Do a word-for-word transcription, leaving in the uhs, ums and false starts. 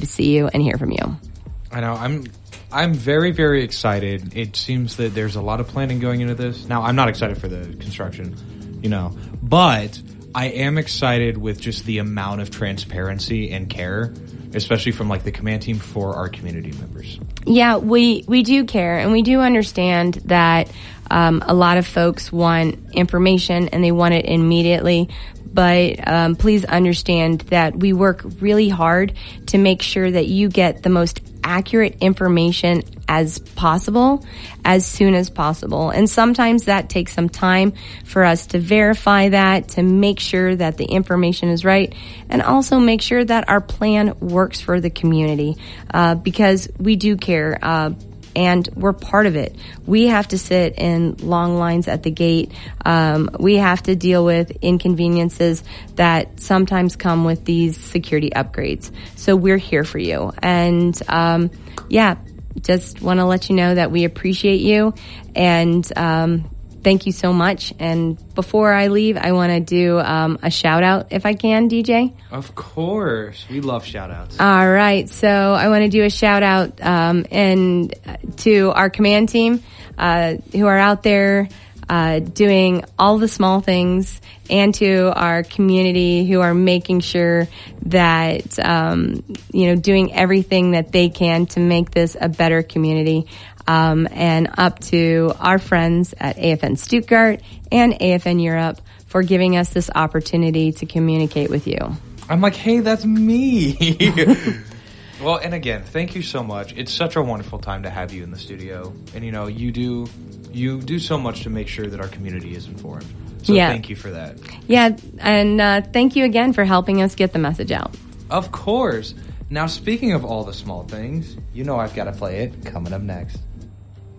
to see you and hear from you. I know. I'm I'm very, very excited. It seems that there's a lot of planning going into this. Now, I'm not excited for the construction, you know, but I am excited with just the amount of transparency and care, especially from like the command team for our community members. Yeah, we, we do care, and we do understand that um, a lot of folks want information and they want it immediately. But um, please understand that we work really hard to make sure that you get the most accurate information as possible, as soon as possible. And sometimes that takes some time for us to verify that, to make sure that the information is right, and also make sure that our plan works for the community, uh, because we do care. Uh, And we're part of it. We have to sit in long lines at the gate. Um, we have to deal with inconveniences that sometimes come with these security upgrades. So we're here for you. And um, yeah, just want to let you know that we appreciate you. And um, thank you so much. And before I leave, I want to do um, a shout out if I can, D J. Of course. We love shout outs. All right. So I want to do a shout out um, and to our command team uh, who are out there uh, doing all the small things, and to our community who are making sure that, um, you know, doing everything that they can to make this a better community. Um, and up to our friends at A F N Stuttgart and A F N Europe for giving us this opportunity to communicate with you. I'm like, hey, that's me. Well, and again, thank you so much. It's such a wonderful time to have you in the studio. And, you know, you do you do so much to make sure that our community is informed. So yeah. Thank you for that. Yeah, and uh, thank you again for helping us get the message out. Of course. Now, speaking of all the small things, you know I've got to play it coming up next.